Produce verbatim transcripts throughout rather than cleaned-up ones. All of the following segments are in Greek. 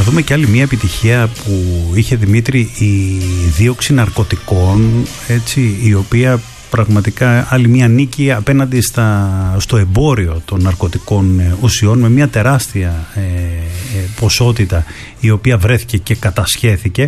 δούμε και άλλη μια επιτυχία που είχε, Δημήτρη, η δίωξη ναρκωτικών, έτσι, η οποία πραγματικά άλλη μια νίκη απέναντι στα, στο εμπόριο των ναρκωτικών ουσιών, με μια τεράστια ε, ε, ποσότητα η οποία βρέθηκε και κατασχέθηκε.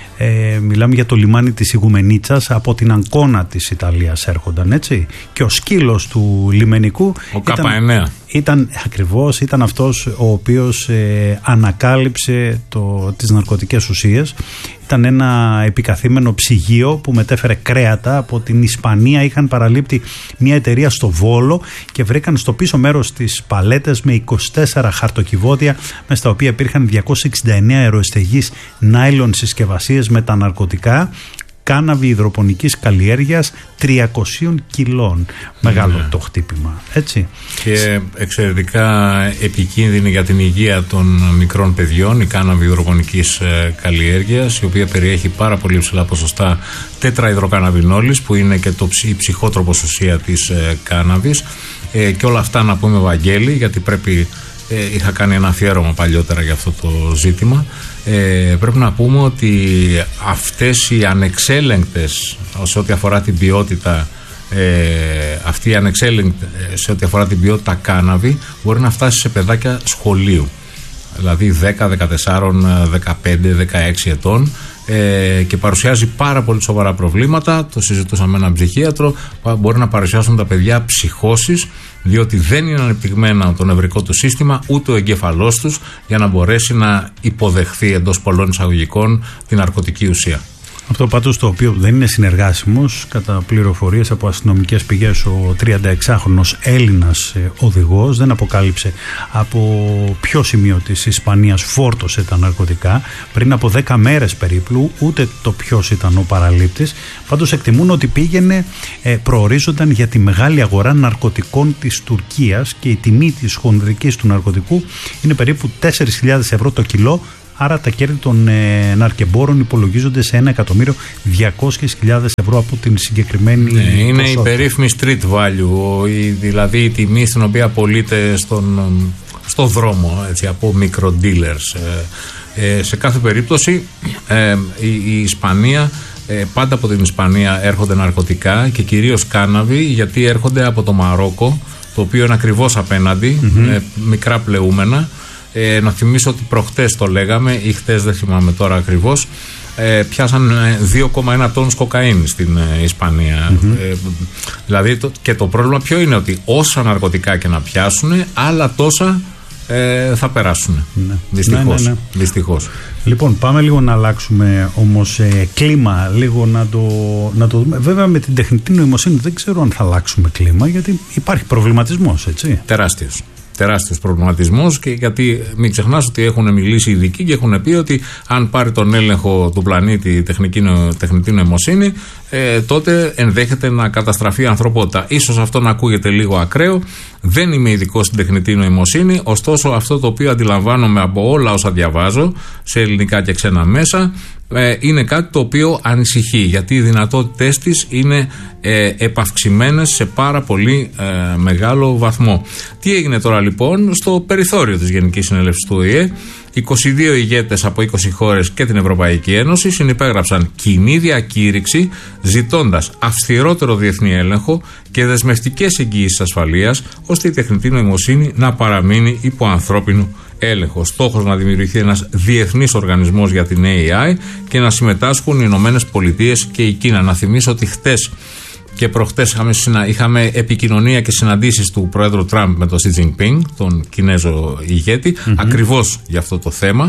Ε, μιλάμε για το λιμάνι της Ιγουμενίτσας, από την Αγκώνα της Ιταλίας έρχονταν, έτσι, και ο σκύλος του λιμενικού ο Κάπα εννέα ήταν ακριβώς, ήταν αυτός ο οποίος ε, ανακάλυψε το, τις ναρκωτικές ουσίες. Ήταν ένα επικαθήμενο ψυγείο που μετέφερε κρέατα από την Ισπανία. Είχαν παραλείπτει μια εταιρεία στο Βόλο και βρήκαν στο πίσω μέρος τις παλέτες με είκοσι τέσσερα χαρτοκιβώτια, μέσα στα οποία υπήρχαν διακόσιες εξήντα εννέα αεροεστεγείς νάιλον συσκευασίες με τα ναρκωτικά, κάναβη υδροπονικής καλλιέργειας τριακόσια κιλών. Μεγάλο ναι. το χτύπημα, έτσι. Και εξαιρετικά επικίνδυνη για την υγεία των μικρών παιδιών η κάναβη υδροπονικής καλλιέργειας, η οποία περιέχει πάρα πολύ ψηλά ποσοστά τέτραϊδροκαναβινόλης, που είναι και το, η ψυχότροπος ουσία της κάναβης. Ε, και όλα αυτά να πούμε, Βαγγέλη, γιατί πρέπει... Ε, είχα κάνει ένα αφιέρωμα παλιότερα για αυτό το ζήτημα. Ε, πρέπει να πούμε ότι αυτές οι ανεξέλεγκτες, σε ό,τι αφορά την ποιότητα, ε, αυτή η ανεξέλεγκτη σε ό,τι αφορά την ποιότητα κάναβη, μπορεί να φτάσει σε παιδάκια σχολείου, δηλαδή δέκα, δεκατέσσερα, δεκαπέντε, δεκαέξι ετών, ε, και παρουσιάζει πάρα πολύ σοβαρά προβλήματα. Το συζητούσαμε με έναν ψυχίατρο. Μπορεί να παρουσιάσουν τα παιδιά ψυχώσεις, διότι δεν είναι ανεπτυγμένα το νευρικό του σύστημα, ούτε ο εγκέφαλός τους, για να μπορέσει να υποδεχθεί εντός πολλών εισαγωγικών την ναρκωτική ουσία. Αυτό πάντως το οποίο δεν είναι συνεργάσιμος, κατά πληροφορίες από αστυνομικές πηγές, ο τριανταεξάχρονος Έλληνας οδηγός δεν αποκάλυψε από ποιο σημείο της Ισπανίας φόρτωσε τα ναρκωτικά πριν από δέκα μέρες περίπου, ούτε το ποιος ήταν ο παραλήπτης. Πάντως εκτιμούν ότι πήγαινε, προορίζονταν για τη μεγάλη αγορά ναρκωτικών της Τουρκίας και η τιμή της χονδρικής του ναρκωτικού είναι περίπου τέσσερις χιλιάδες ευρώ το κιλό. Άρα τα κέρδη των ε, ναρκεμπόρων υπολογίζονται σε ένα εκατομμύριο διακόσιες χιλιάδες ευρώ από την συγκεκριμένη ναι, είναι ποσότητα. Η περίφημη street value, η, δηλαδή η τιμή στην οποία πωλείται στον, στο δρόμο, έτσι, από μικρο-dealers. Ε, ε, σε κάθε περίπτωση ε, η, η Ισπανία, ε, πάντα από την Ισπανία έρχονται ναρκωτικά και κυρίως κάναβη, γιατί έρχονται από το Μαρόκο, το οποίο είναι ακριβώς απέναντι, mm-hmm. με μικρά πλεούμενα. Ε, να θυμίσω ότι προχτές το λέγαμε, ή χτες, δεν θυμάμαι τώρα ακριβώς, ε, πιάσαν δύο κόμμα ένα τόνους κοκαίνης στην ε, Ισπανία. Mm-hmm. Ε, δηλαδή το, και το πρόβλημα ποιο είναι, ότι όσα ναρκωτικά και να πιάσουν, άλλα τόσα ε, θα περάσουν. Ναι. Δυστυχώς. Ναι, ναι, ναι. Δυστυχώς. Λοιπόν, πάμε λίγο να αλλάξουμε όμως ε, κλίμα, λίγο να το, να το δούμε. Βέβαια με την τεχνητή νοημοσύνη δεν ξέρω αν θα αλλάξουμε κλίμα, γιατί υπάρχει προβληματισμός, έτσι. Τεράστιος. Τεράστιος προβληματισμός, και γιατί μην ξεχνάς ότι έχουν μιλήσει ειδικοί και έχουν πει ότι αν πάρει τον έλεγχο του πλανήτη η τεχνική, τεχνητή νοημοσύνη, ε, τότε ενδέχεται να καταστραφεί η ανθρωπότητα. Ίσως αυτό να ακούγεται λίγο ακραίο, δεν είμαι ειδικός στην τεχνητή νοημοσύνη, ωστόσο αυτό το οποίο αντιλαμβάνομαι από όλα όσα διαβάζω σε ελληνικά και ξένα μέσα, ε, είναι κάτι το οποίο ανησυχεί, γιατί οι δυνατότητες της είναι ε, επαυξημένες σε πάρα πολύ ε, μεγάλο βαθμό. Τι έγινε τώρα λοιπόν στο περιθώριο της Γενικής Συνέλευσης του Ο Η Ε? είκοσι δύο ηγέτες από είκοσι χώρες και την Ευρωπαϊκή Ένωση συνυπέγραψαν κοινή διακήρυξη ζητώντας αυστηρότερο διεθνή έλεγχο και δεσμευτικές εγγυήσεις ασφαλείας, ώστε η τεχνητή νοημοσύνη να παραμείνει υπό ανθρώπινο έλεγχο. Στόχος να δημιουργηθεί ένας διεθνής οργανισμός για την έι άι και να συμμετάσχουν οι Ηνωμένες Πολιτείες και η Κίνα. Να θυμίσω ότι χτες και προχτές είχαμε, είχαμε επικοινωνία και συναντήσεις του Πρόεδρου Τραμπ με τον Σι Τζινπίνγκ, τον Κινέζο ηγέτη, mm-hmm. ακριβώς για αυτό το θέμα.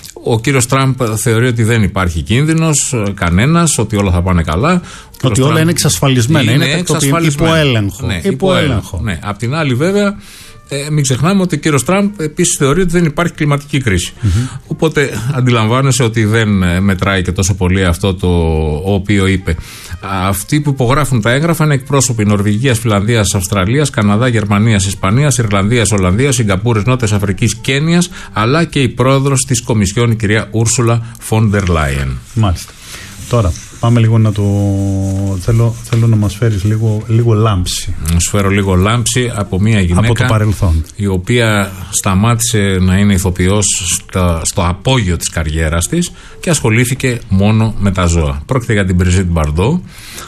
Ο κύριος Τραμπ θεωρεί ότι δεν υπάρχει κίνδυνος κανένας, ότι όλα θα πάνε καλά. Ότι όλα Τραμπ είναι εξασφαλισμένα, είναι, είναι εξασφαλισμένα. Υπό έλεγχο. Ναι, υπό έλεγχο. Ναι. Απ' την άλλη, βέβαια, ε, μην ξεχνάμε ότι ο κύριος Τραμπ επίσης θεωρεί ότι δεν υπάρχει κλιματική κρίση. Mm-hmm. Οπότε αντιλαμβάνεσαι ότι δεν μετράει και τόσο πολύ αυτό το οποίο είπε. Αυτοί που υπογράφουν τα έγγραφα είναι εκπρόσωποι Νορβηγίας, Φιλανδίας, Αυστραλίας, Καναδά, Γερμανίας, Ισπανίας, Ιρλανδίας, Ολλανδίας, Σιγκαπούρης, Νότιας Αφρικής, Κένιας, αλλά και η πρόεδρος της Κομισιόν, η κυρία Ούρσουλα Φον ντερ Λάιεν. Μάλιστα. Τώρα, Πάμε λίγο να το. Θέλω, θέλω να μας φέρεις λίγο, λίγο λάμψη. Να σου φέρω λίγο λάμψη από μια γυναίκα. Από το παρελθόν. Η οποία σταμάτησε να είναι ηθοποιός στο, στο απόγειο της καριέρας της και ασχολήθηκε μόνο με τα ζώα. Πρόκειται για την Brigitte Bardot.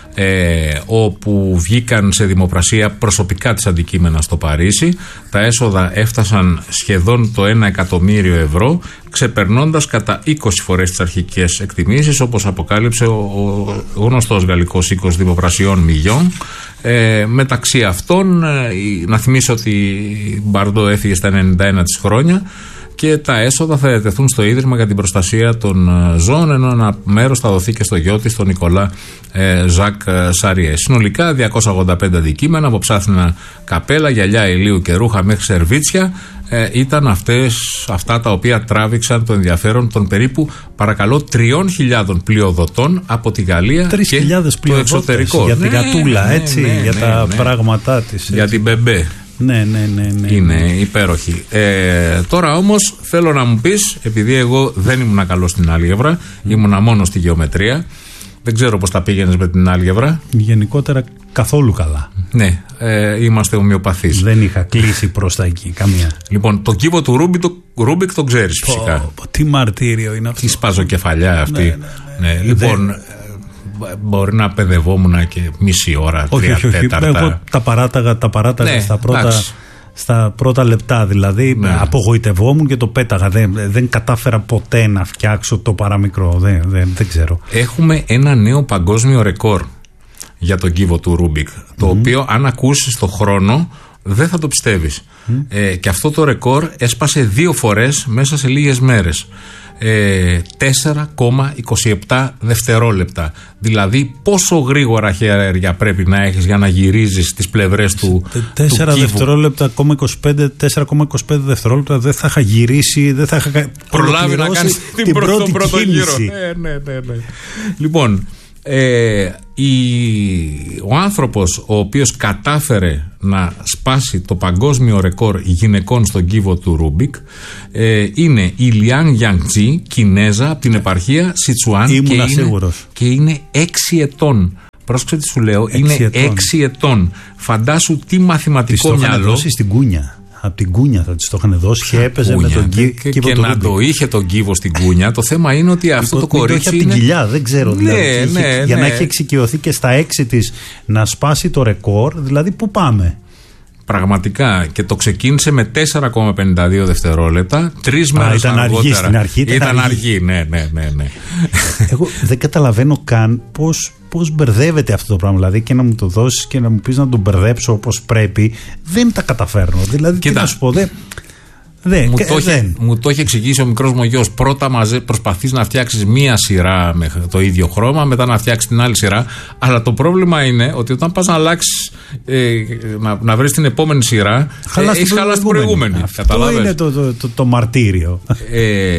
Ε, όπου βγήκαν σε δημοπρασία προσωπικά της αντικείμενα στο Παρίσι. Τα έσοδα έφτασαν σχεδόν το ένα εκατομμύριο ευρώ, ξεπερνώντας κατά είκοσι φορές τις αρχικές εκτιμήσεις, όπως αποκάλυψε ο, ο γνωστός γαλλικός οίκος δημοπρασιών Millon. Ε, μεταξύ αυτών, ε, να θυμίσω ότι η Μπαρντό έφυγε στα ενενήντα ένα της χρόνια και τα έσοδα θα διατεθούν στο Ίδρυμα για την Προστασία των Ζώων, ενώ ένα μέρος θα δοθεί και στο γιο της, τον Νικολά ε, Ζακ Σαριέ. Συνολικά διακόσια ογδόντα πέντε αντικείμενα, από ψάθινα καπέλα, γυαλιά ηλίου και ρούχα μέχρι σερβίτσια, ε, ήταν αυτές, αυτά τα οποία τράβηξαν το ενδιαφέρον των περίπου, παρακαλώ, τριών χιλιάδων πλειοδοτών από τη Γαλλία και το εξωτερικό. Για την γατούλα, ναι, έτσι, ναι, ναι, για ναι, τα ναι, πράγματά της. Έτσι. Για την μπεμπέ. Ναι, ναι, ναι, ναι. Είναι υπέροχη. Ε, τώρα όμως θέλω να μου πεις, επειδή εγώ δεν ήμουν καλό στην άλγευρα, mm. ήμουνα μόνο στη γεωμετρία. Δεν ξέρω πώς τα πήγαινες με την άλγευρα. Γενικότερα καθόλου καλά. Ναι, ε, είμαστε ομοιοπαθείς. Δεν είχα κλείσει προς τα εκεί, καμία. Λοιπόν, το κύβο του Ρούμπικ το, Ρούμπικ το ξέρεις φυσικά. Πω, πω, τι μαρτύριο είναι αυτό. Τι σπαζοκεφαλιά αυτή. Ναι, ναι, ναι. Ναι, λοιπόν, δεν... μπορεί να παιδευόμουν και μισή ώρα, όχι, τρία όχι, όχι. τέταρτα. Εγώ τα παράταγα, τα παράταγα ναι, στα, πρώτα, στα πρώτα λεπτά. Δηλαδή ναι. απογοητευόμουν και το πέταγα. Δεν, δεν κατάφερα ποτέ να φτιάξω το παραμικρό. Δεν, δεν, δεν ξέρω. Έχουμε ένα νέο παγκόσμιο ρεκόρ για τον κύβο του Ρούμπικ. Mm-hmm. Το οποίο αν ακούσεις το χρόνο δεν θα το πιστεύεις. Mm. Ε, και αυτό το ρεκόρ έσπασε δύο φορές μέσα σε λίγες μέρες. Ε, τέσσερα κόμμα είκοσι επτά δευτερόλεπτα. Δηλαδή πόσο γρήγορα χέρια πρέπει να έχεις για να γυρίζεις τις πλευρές του τέσσερα δευτερόλεπτα, τέσσερα κόμμα είκοσι πέντε δευτερόλεπτα δεν θα είχα γυρίσει, δεν θα είχα προλάβει να κάνεις την, την πρώτη, πρώτη κίνηση. Ναι, ναι, ναι, ναι. Λοιπόν, ε, η, ο άνθρωπος ο οποίος κατάφερε να σπάσει το παγκόσμιο ρεκόρ γυναικών στον κύβο του Ρούμπικ ε, είναι η Λιάν Γιαντζή, Κινέζα από την επαρχία Σιτσουάν και είναι, και είναι έξι ετών. Πρόσεξε τι σου λέω, έξι είναι ετών. έξι ετών. Φαντάσου τι μαθηματικό μυαλό. Της το δώσει στην κούνια. Από την κούνια θα της το είχαν δώσει και έπαιζε κούνια, με τον κύβο. Και, και να Ρούμπικ. Το είχε τον κύβο στην κούνια. Το θέμα είναι ότι αυτό το, το κορίτσι. Το είχε είναι... από την κοιλιά, δεν ξέρω. Δηλαδή, ναι, είχε, ναι, για ναι. να έχει εξοικειωθεί και στα έξι της να σπάσει το ρεκόρ, δηλαδή πού πάμε. Πραγματικά, και το ξεκίνησε με τέσσερα κόμμα πενήντα δύο δευτερόλεπτα. Τρεις μέρες αργότερα. Ήταν αργή στην αρχή. Ήταν, ήταν αργή, αργή, ναι, ναι, ναι, ναι. Εγώ δεν καταλαβαίνω καν πώς, πώς μπερδεύεται αυτό το πράγμα. Δηλαδή και να μου το δώσεις και να μου πεις να τον μπερδέψω όπως πρέπει. Δεν τα καταφέρνω. Δηλαδή, κοίτα, τι να σου πω, δεν. Δε, μου, το έχει, μου το έχει εξηγήσει ο μικρός μου γιος. Πρώτα μαζε, προσπαθείς να φτιάξεις μία σειρά με το ίδιο χρώμα, μετά να φτιάξεις την άλλη σειρά. Αλλά το πρόβλημα είναι ότι όταν πας να αλλάξεις, ε, να, να βρεις την επόμενη σειρά, ε, έχεις χαλάσει την προηγούμενη. Αυτό καταλάβες. Είναι το, το, το, το μαρτύριο. Ε,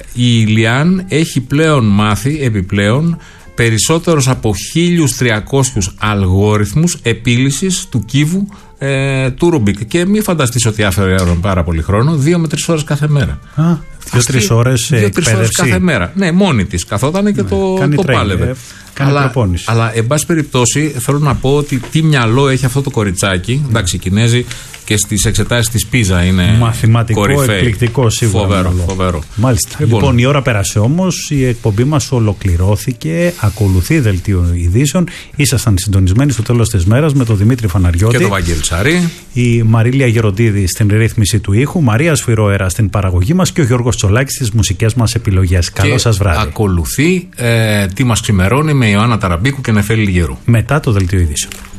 η Λιάν έχει πλέον μάθει επιπλέον περισσότερους από χίλιους τριακόσιους αλγόριθμους επίλυσης του κύβου ε, του Ρούμπικ. Και μην φανταστείς ότι άφερε πάρα πολύ χρόνο, δύο με τρεις ώρες κάθε μέρα. Α, δύο-τρεις ώρες εκπαίδευση. κάθε μέρα. Ναι, μόνη της καθόταν και ναι, το, το πάλευε. Ε, αλλά, αλλά, εν πάση περιπτώσει, θέλω να πω ότι τι μυαλό έχει αυτό το κοριτσάκι. Mm. Εντάξει, οι Κινέζοι και στις εξετάσεις της Πίζα είναι μαθηματικό, κορυφαίοι. Εκπληκτικό σίγουρα. Φοβερό, φοβερό. Μάλιστα. Λοιπόν, λοιπόν, η ώρα πέρασε όμως, η εκπομπή μας ολοκληρώθηκε. Ακολουθεί δελτίο ειδήσεων. Ήσασταν συντονισμένοι στο τέλος της μέρας με τον Δημήτρη Φαναριώτη. Και τον Βαγγέλη Τσαρή. Η Μαρίλια Γεροντίδη στην ρύθμιση του ήχου. Μαρία Σφυρόερα στην παραγωγή μας και ο Γιώργος Τσολάκης στις μουσικές μας επιλογές. Καλό σας βράδυ. Ακολουθεί ε, τι μας ξημερώνει με Ιωάννα Ταραμπίκου και Νεφέλη Λιγερού. Μετά το δελτίο ειδήσεων.